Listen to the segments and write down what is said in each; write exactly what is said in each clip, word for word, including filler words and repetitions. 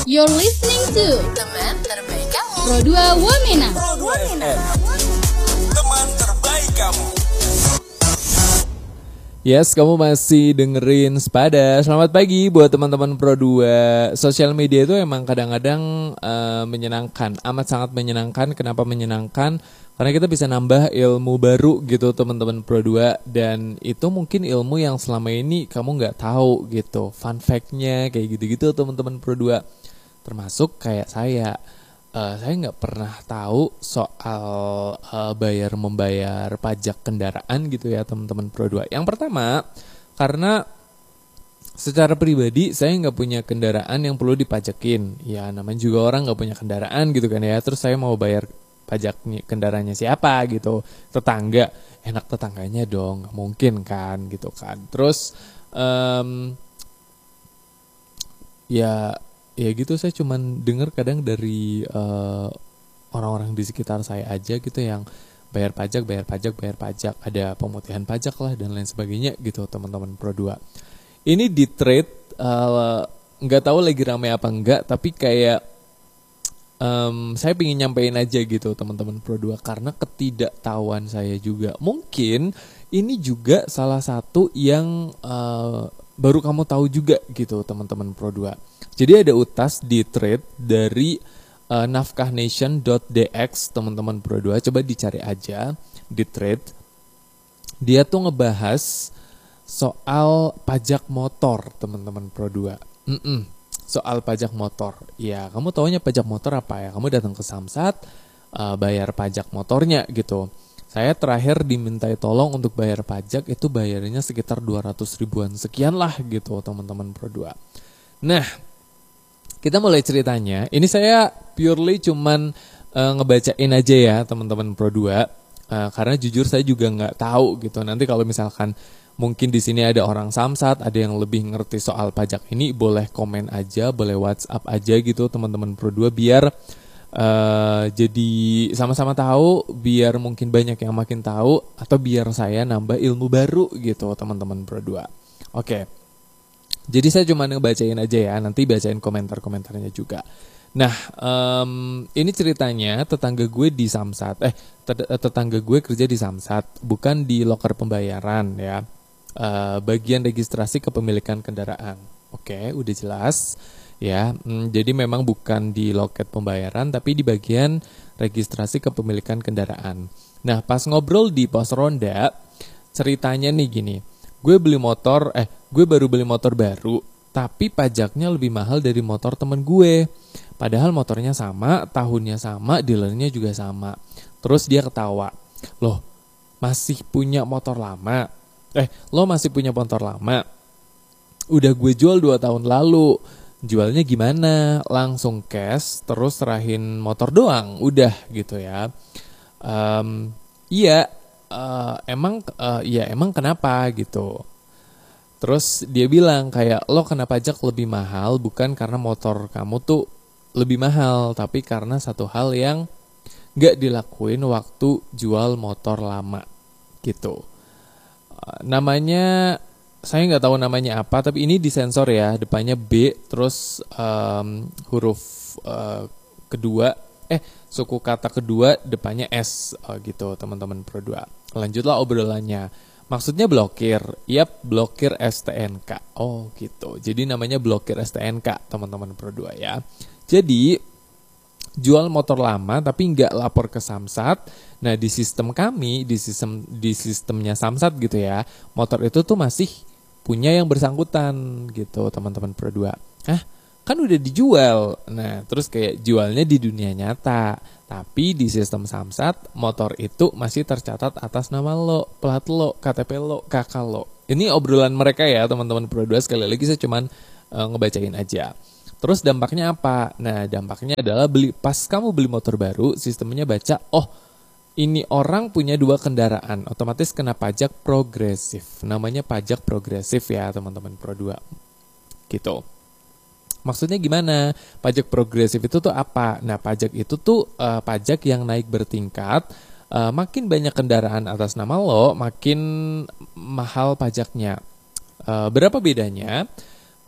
You're listening to Teman terbaik kamu. Pro dua Wamena. Pro dua F M. Teman terbaik kamu. Yes, kamu masih dengerin Sepada. Selamat pagi buat teman-teman Pro dua. Sosial media itu emang kadang-kadang uh, menyenangkan, amat sangat menyenangkan. Kenapa menyenangkan? Karena kita bisa nambah ilmu baru gitu teman-teman Pro dua. Dan itu mungkin ilmu yang selama ini kamu gak tahu gitu. Fun fact-nya kayak gitu-gitu teman-teman Pro dua. Termasuk kayak saya. Uh, saya nggak pernah tahu soal uh, bayar membayar pajak kendaraan gitu ya teman-teman Pro dua. Yang pertama, karena secara pribadi saya nggak punya kendaraan yang perlu dipajakin. Ya namanya juga orang nggak punya kendaraan gitu kan ya. Terus saya mau bayar pajak kendaraannya siapa gitu, tetangga. Enak tetangganya dong, nggak mungkin kan gitu kan. Terus um, ya Ya gitu, saya cuman dengar kadang dari uh, orang-orang di sekitar saya aja gitu yang bayar pajak, bayar pajak, bayar pajak, ada pemutihan pajak lah dan lain sebagainya gitu teman-teman Pro dua. Ini di trade uh, nggak tahu lagi ramai apa enggak, tapi kayak um, saya pengen nyampein aja gitu teman-teman Pro dua karena ketidaktahuan saya juga. Mungkin ini juga salah satu yang uh, baru kamu tahu juga gitu teman-teman Pro dua. Jadi ada utas di thread dari uh, nafkahnation dot d x teman-teman Pro dua. Coba dicari aja di thread. Dia tuh ngebahas soal pajak motor teman-teman Pro dua. Mm-mm. Soal pajak motor. Ya kamu taunya pajak motor apa ya? Kamu datang ke Samsat uh, bayar pajak motornya gitu. Saya terakhir dimintai tolong untuk bayar pajak itu bayarnya sekitar dua ratus ribuan sekian lah gitu teman-teman Pro dua. Nah, kita mulai ceritanya. Ini saya purely cuman uh, ngebacain aja ya teman-teman Pro dua. Uh, karena jujur saya juga nggak tahu gitu. Nanti kalau misalkan mungkin di sini ada orang Samsat, ada yang lebih ngerti soal pajak ini, boleh komen aja, boleh WhatsApp aja gitu teman-teman Pro dua biar uh, jadi sama-sama tahu, biar mungkin banyak yang makin tahu atau biar saya nambah ilmu baru gitu teman-teman Pro dua. Oke. Okay. Jadi saya cuma ngebacain aja ya, nanti bacain komentar-komentarnya juga. Nah, um, ini ceritanya tetangga gue di Samsat, eh tetangga gue kerja di Samsat, bukan di loker pembayaran ya, uh, bagian registrasi kepemilikan kendaraan. Oke, udah jelas ya. Hmm, jadi memang bukan di loket pembayaran, tapi di bagian registrasi kepemilikan kendaraan. Nah, pas ngobrol di pos ronda, ceritanya nih gini. Gue beli motor, eh gue baru beli motor baru, tapi pajaknya lebih mahal dari motor temen gue. Padahal motornya sama, tahunnya sama, dealernya juga sama. Terus dia ketawa, loh masih punya motor lama? Eh lo masih punya motor lama? Udah gue jual dua tahun lalu. Jualnya gimana? Langsung cash, terus serahin motor doang, udah gitu ya. Um, iya. Uh, emang uh, ya emang kenapa gitu. Terus dia bilang kayak lo kena pajak lebih mahal bukan karena motor kamu tuh lebih mahal, tapi karena satu hal yang gak dilakuin waktu jual motor lama gitu. Uh, namanya saya nggak tahu namanya apa, tapi ini disensor ya, depannya B terus um, huruf uh, kedua eh suku kata kedua depannya S uh, gitu teman-teman Pro dua. Lanjutlah obrolannya. Maksudnya blokir. Yap, blokir S T N K. Oh gitu. Jadi namanya blokir S T N K teman-teman Pro dua ya. Jadi jual motor lama tapi nggak lapor ke Samsat. Nah di sistem kami, di sistem di sistemnya Samsat gitu ya, motor itu tuh masih punya yang bersangkutan gitu teman-teman Pro dua. Hah? Kan udah dijual. Nah terus kayak jualnya di dunia nyata, tapi di sistem Samsat motor itu masih tercatat atas nama lo, plat lo, K T P lo, K K lo. Ini obrolan mereka ya teman-teman Pro dua. Sekali lagi saya cuman uh, ngebacain aja. Terus dampaknya apa? Nah dampaknya adalah beli pas kamu beli motor baru, sistemnya baca, oh ini orang punya dua kendaraan, otomatis kena pajak progresif. Namanya pajak progresif ya teman-teman Pro dua. Gitu. Maksudnya gimana? Pajak progresif itu tuh apa? Nah, pajak itu tuh uh, pajak yang naik bertingkat. Uh, makin banyak kendaraan atas nama lo, makin mahal pajaknya. Uh, berapa bedanya?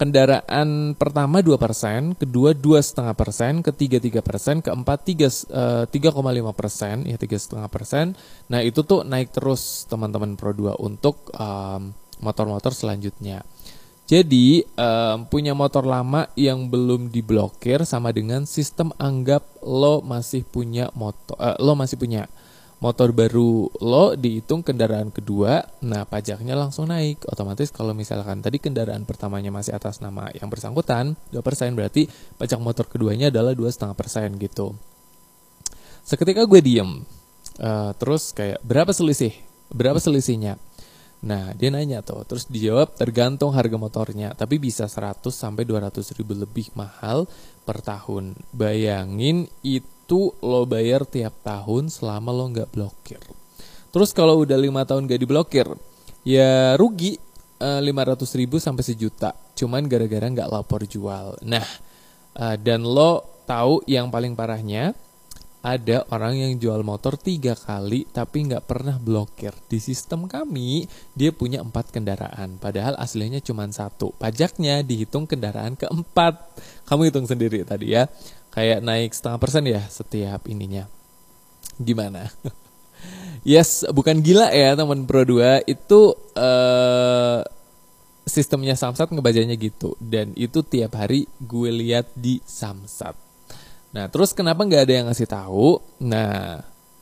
kendaraan pertama dua persen, kedua dua koma lima persen, ketiga tiga persen, keempat tiga koma lima persen, ya tiga koma lima persen. Nah itu tuh naik terus teman-teman Pro dua untuk um, motor-motor selanjutnya. Jadi um, punya motor lama yang belum diblokir sama dengan sistem anggap lo masih punya motor, uh, lo masih punya motor baru, lo dihitung kendaraan kedua, nah pajaknya langsung naik. Otomatis kalau misalkan tadi kendaraan pertamanya masih atas nama yang bersangkutan, dua persen, berarti pajak motor keduanya adalah dua koma lima persen gitu. Seketika gue diem, uh, terus kayak berapa selisih? Berapa selisihnya? Nah dia nanya tuh, terus dijawab tergantung harga motornya, tapi bisa seratus sampai dua ratus ribu lebih mahal per tahun. Bayangin itu itu lo bayar tiap tahun selama lo nggak blokir. Terus kalau udah lima tahun nggak diblokir, ya rugi uh, lima ratus ribu sampai sejuta. Cuman gara-gara nggak lapor jual. Nah, uh, dan lo tahu yang paling parahnya, ada orang yang jual motor tiga kali tapi nggak pernah blokir. Di sistem kami dia punya empat kendaraan, padahal aslinya cuma satu. Pajaknya dihitung kendaraan keempat. Kamu hitung sendiri tadi ya. Kayak naik setengah persen ya setiap ininya. Gimana? Yes, bukan gila ya teman Pro dua. Itu uh, sistemnya Samsat ngebajanya gitu. Dan itu tiap hari gue lihat di Samsat. Nah terus kenapa gak ada yang ngasih tahu? Nah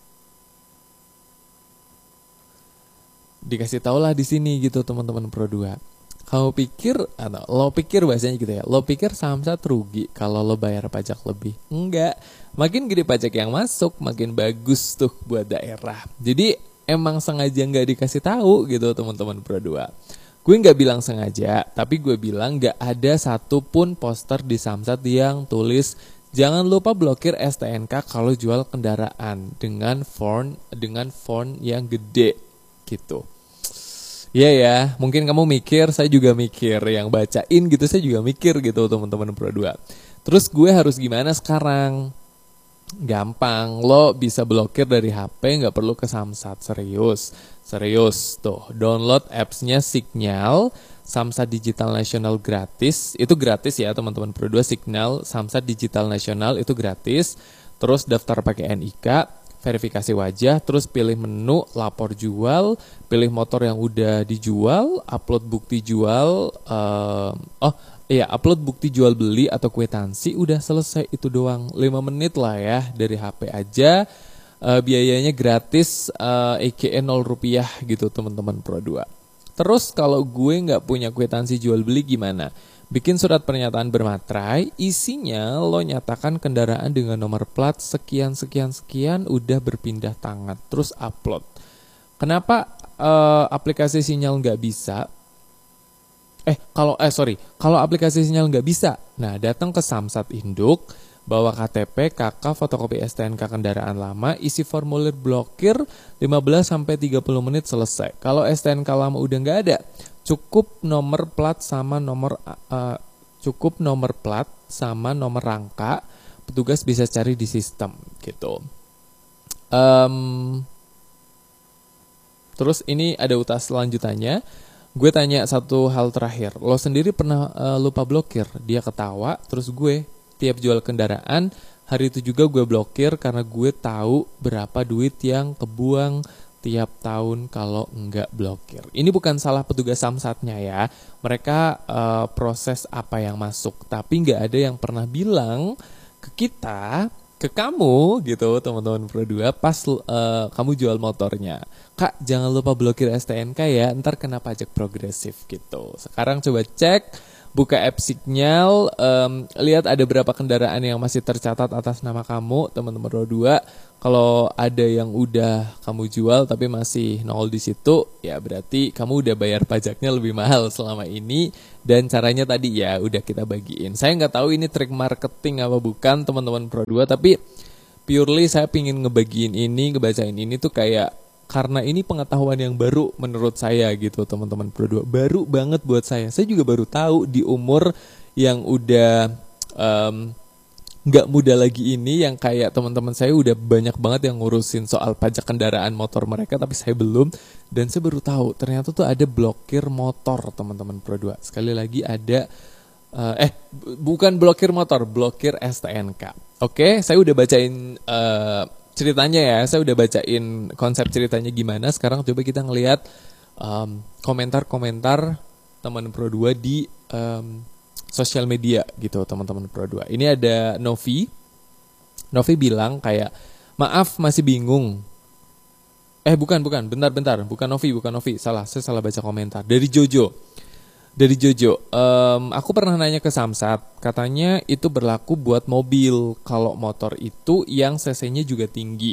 dikasih tau lah di sini gitu teman-teman Pro dua. Kamu pikir, atau lo pikir bahasanya gitu ya, lo pikir Samsat rugi kalau lo bayar pajak lebih? Enggak, makin gede pajak yang masuk, makin bagus tuh buat daerah. Jadi emang sengaja nggak dikasih tahu gitu teman-teman Pro dua. Gue nggak bilang sengaja, tapi gue bilang nggak ada satupun poster di Samsat yang tulis jangan lupa blokir S T N K kalau jual kendaraan dengan font dengan font yang gede gitu. Iya yeah, ya, mungkin kamu mikir, saya juga mikir, yang bacain gitu saya juga mikir gitu teman-teman Pro dua. Terus gue harus gimana sekarang? Gampang, lo bisa blokir dari H P, nggak perlu ke Samsat, serius, serius tuh. Download appsnya Signal, Samsat Digital Nasional gratis, itu gratis ya teman-teman Pro dua. Signal Samsat Digital Nasional itu gratis. Terus daftar pakai N I K. Verifikasi wajah, terus pilih menu, lapor jual, pilih motor yang udah dijual, upload bukti jual, uh, oh iya upload bukti jual beli atau kwitansi, udah selesai itu doang, lima menit lah ya dari H P aja, uh, biayanya gratis, uh, E K E nol rupiah gitu teman-teman Pro dua. Terus kalau gue nggak punya kwitansi jual beli gimana? Bikin surat pernyataan bermaterai, isinya lo nyatakan kendaraan dengan nomor plat sekian-sekian-sekian udah berpindah tangan, terus upload. Kenapa uh, aplikasi Sinyal nggak bisa? Eh, kalau eh sorry, kalau aplikasi Sinyal nggak bisa, nah datang ke Samsat Induk, bawa K T P, K K, fotokopi S T N K kendaraan lama, isi formulir blokir, lima belas sampai tiga puluh menit selesai. Kalau S T N K lama udah nggak ada, cukup nomor plat sama nomor uh, cukup nomor plat sama nomor rangka, petugas bisa cari di sistem gitu. Um, terus ini ada utas selanjutannya. Gue tanya satu hal terakhir, lo sendiri pernah uh, lupa blokir? Dia ketawa, terus gue tiap jual kendaraan hari itu juga gue blokir karena gue tahu berapa duit yang kebuang tiap tahun kalau enggak blokir. Ini bukan salah petugas Samsatnya ya. Mereka uh, proses apa yang masuk, tapi nggak ada yang pernah bilang ke kita, ke kamu gitu teman-teman Pro dua pas uh, kamu jual motornya. Kak, jangan lupa blokir S T N K ya, ntar kena pajak progresif gitu. Sekarang coba cek, buka app Signal, um, lihat ada berapa kendaraan yang masih tercatat atas nama kamu teman-teman Pro dua. Kalau ada yang udah kamu jual tapi masih nol di situ, ya berarti kamu udah bayar pajaknya lebih mahal selama ini. Dan caranya tadi ya udah kita bagiin. Saya nggak tahu ini trik marketing apa bukan teman-teman Pro dua, tapi purely saya pingin ngebagiin ini, ngebacain ini tuh kayak karena ini pengetahuan yang baru menurut saya gitu teman-teman Pro dua. Baru banget buat saya. Saya juga baru tahu di umur yang udah um, nggak muda lagi ini, yang kayak teman-teman saya udah banyak banget yang ngurusin soal pajak kendaraan motor mereka, tapi saya belum. Dan saya baru tahu ternyata tuh ada blokir motor teman-teman Pro dua. Sekali lagi ada Uh, eh bu- bukan blokir motor, blokir S T N K. Oke, saya udah bacain uh, ceritanya ya, saya udah bacain konsep ceritanya gimana. Sekarang coba kita ngelihat um, komentar-komentar teman Pro dua di um, sosial media gitu, teman-teman Pro dua. Ini ada Novi. Novi bilang kayak, maaf masih bingung. Eh bukan, bukan, bentar-bentar, bukan Novi, bukan Novi, salah, saya salah baca komentar. Dari Jojo. Dari Jojo, um, aku pernah nanya ke Samsat, katanya itu berlaku buat mobil, kalau motor itu yang cc-nya juga tinggi.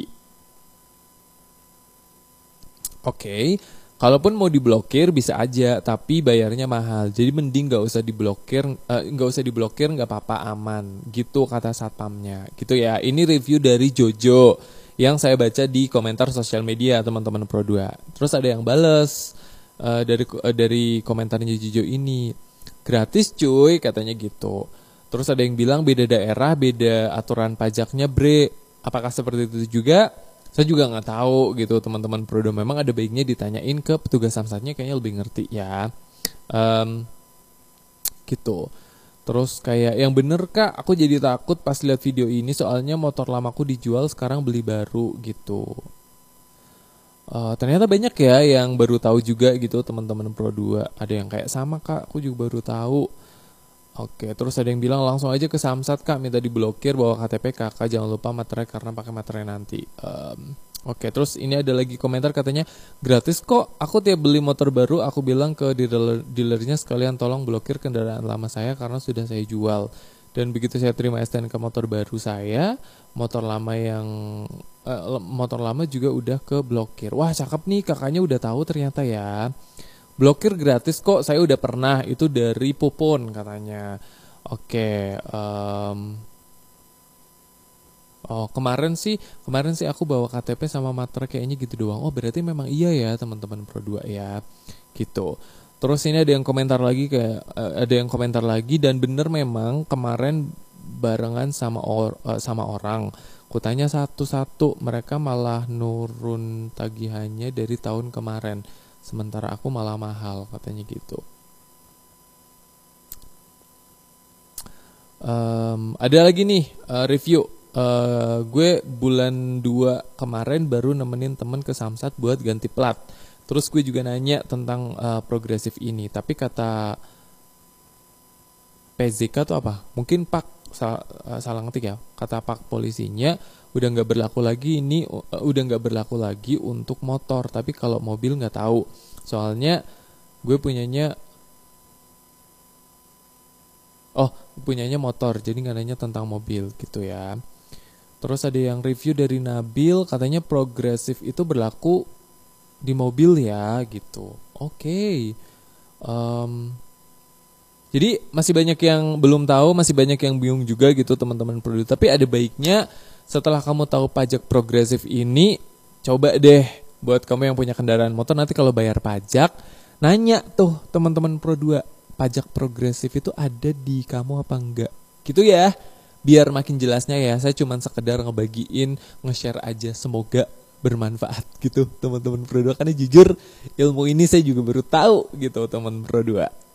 Oke, okay. Kalaupun mau diblokir bisa aja, tapi bayarnya mahal. Jadi mending nggak usah diblokir, nggak uh, usah diblokir, nggak apa-apa, aman. Gitu kata satpamnya. Gitu ya. Ini review dari Jojo yang saya baca di komentar sosial media teman-teman Pro dua. Terus ada yang bales. Uh, dari uh, dari komentarnya Jojo ini, gratis cuy katanya gitu. Terus ada yang bilang beda daerah, beda aturan pajaknya bre. Apakah seperti itu juga? Saya juga nggak tahu gitu teman-teman Pro dua. Memang ada baiknya ditanyain ke petugas samsatnya, kayaknya lebih ngerti ya. Um, gitu. Terus kayak yang bener kak, aku jadi takut pas lihat video ini soalnya motor lamaku dijual sekarang beli baru gitu. Uh, ternyata banyak ya yang baru tahu juga gitu teman-teman Pro dua. Ada yang kayak sama kak, aku juga baru tahu. Oke, terus ada yang bilang langsung aja ke Samsat kak, minta diblokir, bawa K T P kakak, jangan lupa materai karena pakai materai nanti. Um, Oke, terus ini ada lagi komentar katanya gratis kok. Aku tiap beli motor baru aku bilang ke dealer dealernya sekalian tolong blokir kendaraan lama saya karena sudah saya jual. Dan begitu saya terima S T N K motor baru saya, motor lama yang uh, motor lama juga udah ke blokir. Wah cakep nih, kakaknya udah tahu ternyata ya. Blokir gratis kok, saya udah pernah, itu dari Popon katanya. Oke, um, oh kemarin sih kemarin sih aku bawa K T P sama materai kayaknya gitu doang. Oh berarti memang iya ya teman-teman Pro dua ya, gitu. Terus ini ada yang komentar lagi kayak uh, ada yang komentar lagi dan bener memang kemarin barengan sama or, uh, sama orang. Kutanya satu-satu, mereka malah nurun tagihannya dari tahun kemarin. Sementara aku malah mahal katanya gitu. Um, ada lagi nih uh, review. Uh, gue bulan dua kemarin baru nemenin temen ke Samsat buat ganti plat. Terus gue juga nanya tentang uh, progresif ini, tapi kata P Z K tuh apa? Mungkin Pak sal, uh, salah ngetik ya. Kata Pak polisinya udah nggak berlaku lagi ini, uh, udah nggak berlaku lagi untuk motor. Tapi kalau mobil nggak tahu. Soalnya gue punyanya, oh punyanya motor, jadi nggak nanya tentang mobil gitu ya. Terus ada yang review dari Nabil, katanya progresif itu berlaku di mobil ya gitu. Oke, okay. um, jadi masih banyak yang belum tahu, masih banyak yang bingung juga gitu teman-teman Pro dua. Tapi ada baiknya setelah kamu tahu pajak progresif ini, coba deh buat kamu yang punya kendaraan motor nanti kalau bayar pajak, nanya tuh teman-teman Pro dua, pajak progresif itu ada di kamu apa enggak? Gitu ya. Biar makin jelasnya ya, saya cuman sekedar ngebagiin, nge-share aja, semoga bermanfaat gitu teman-teman Pro dua, karena jujur ilmu ini saya juga baru tahu gitu teman Pro dua.